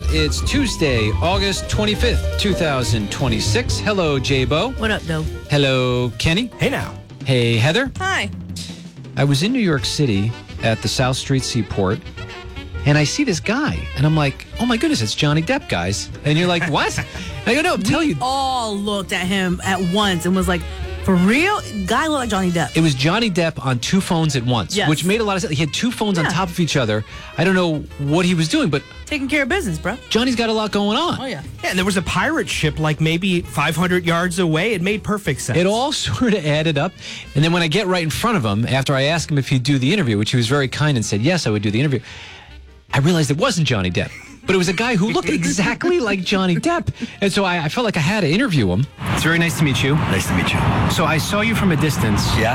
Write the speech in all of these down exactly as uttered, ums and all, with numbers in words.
It's Tuesday, August twenty-fifth, two thousand twenty-six. Hello, J-Bo. What up, though? Hello, Kenny. Hey now. Hey, Heather. Hi. I was in New York City at the South Street Seaport, and I see this guy, and I'm like, oh my goodness, it's Johnny Depp, guys. And you're like, what? And I go, no, I'm telling you. all looked at him at once and was like, for real? Guy looked like Johnny Depp. It was Johnny Depp on two phones at once, yes. which made a lot of sense. He had two phones yeah. on top of each other. I don't know what he was doing, but... Taking care of business, bro. Johnny's got a lot going on. Oh, yeah. Yeah, and there was a pirate ship like maybe five hundred yards away. It made perfect sense. It all sort of added up. And then when I get right in front of him, after I asked him if he'd do the interview, which he was very kind and said, yes, I would do the interview, I realized it wasn't Johnny Depp. But it was a guy who looked exactly like Johnny Depp. And so I, I felt like I had to interview him. It's very nice to meet you. Nice to meet you. So I saw you from a distance. Yeah?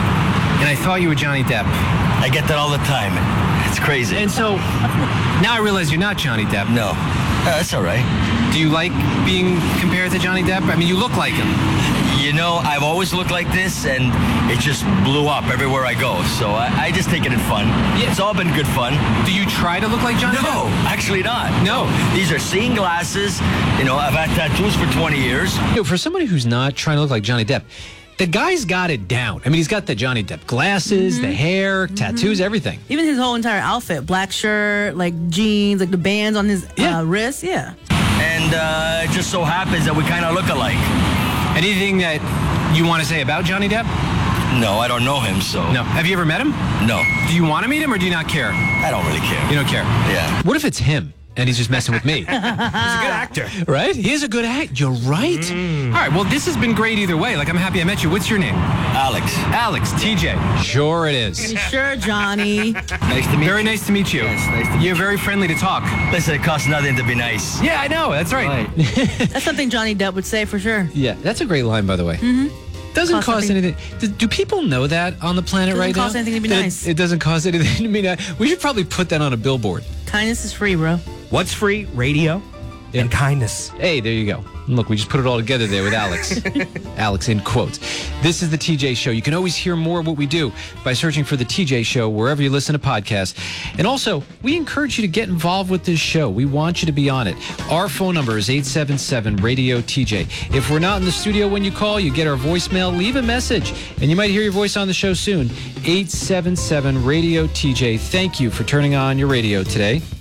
And I thought you were Johnny Depp. I get that all the time. It's crazy. And so now I realize you're not Johnny Depp. No. Uh, that's all right. Do you like being compared to Johnny Depp? I mean, you look like him. You know, I've always looked like this, and it just blew up everywhere I go. So I, I just take it in fun. Yeah. It's all been good fun. Do you try to look like Johnny no, Depp? No, actually not. No. These are seeing glasses. You know, I've had tattoos for twenty years. You know, for somebody who's not trying to look like Johnny Depp, the guy's got it down. I mean, he's got the Johnny Depp glasses, mm-hmm. the hair, mm-hmm. tattoos, everything. Even his whole entire outfit, black shirt, like jeans, like the bands on his yeah. uh, wrist. Yeah. And uh, it just so happens that we kind of look alike. Anything that you want to say about Johnny Depp? No, I don't know him, so... No. Have you ever met him? No. Do you want to meet him, or do you not care? I don't really care. You don't care? Yeah. What if it's him, and he's just messing with me? He's a good actor. Right? He is a good actor. You're right. Mm. All right, well, this has been great either way. Like, I'm happy I met you. What's your name? Alex. Alex, T J. Sure it is. Sure, Johnny. Nice to meet very you. Very nice to meet you. Yes, nice to meet You're very friendly to talk. Listen, it costs nothing to be nice. Yeah, I know. That's right. right. That's something Johnny Depp would say for sure. Yeah, that's a great line, by the way. Mm-hmm. Doesn't cost cost anything. anything. Do, do people know that on the planet doesn't right now? Doesn't cost anything to be that nice. It, it doesn't cost anything to be nice. We should probably put that on a billboard. Kindness is free, bro. What's free? Radio yeah. and kindness. Hey, there you go. Look, we just put it all together there with Alex. Alex in quotes. This is the T J Show. You can always hear more of what we do by searching for the T J Show wherever you listen to podcasts. And also, we encourage you to get involved with this show. We want you to be on it. Our phone number is eight seven seven, radio T J. If we're not in the studio when you call, you get our voicemail. Leave a message, and you might hear your voice on the show soon. eight seven seven, radio T J. Thank you for turning on your radio today.